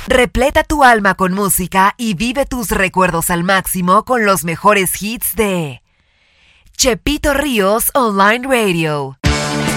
Repleta tu alma con música y vive tus recuerdos al máximo con los mejores hits de Chepito Ríos Online Radio.